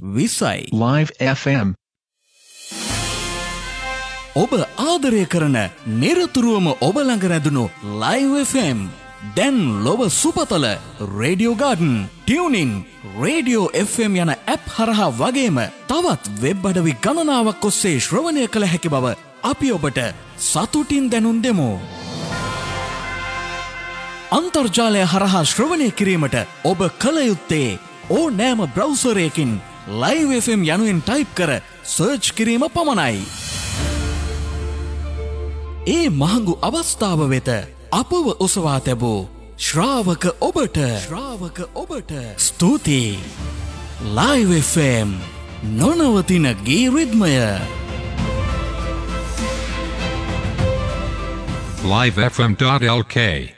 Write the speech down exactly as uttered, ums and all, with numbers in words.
විසයි. Live F M. ඔබ ආදරය කරන නිරතුරුවම ඔබ ළඟ රැඳුණු Live F M දැන් ලොව සුපතල radio garden, tuning, radio F M යන ඇප් හරහා වගේම තවත් වෙබ් අඩවි ගණනාවක් ඔස්සේ ශ්‍රවණය කළ හැකි බව අපි ඔබට සතුටින් දැනුම් දෙමු. අන්තර්ජාලය හරහා ශ්‍රවණය කිරීමට ඔබ කළ යුත්තේ ඕනෑම බ්‍රවුසරයකින් Live F M යනුවෙන් ටයිප් කර සර්ච් කිරීම පමණයි. ඒ මහඟු අවස්ථාව වෙත අපව ඔසවා තැබූ ශ්‍රාවක ඔබට ශ්‍රාවක ඔබට ස්තුතියි. Live F M නොනවතින ගී රිද්මය. live f m dot l k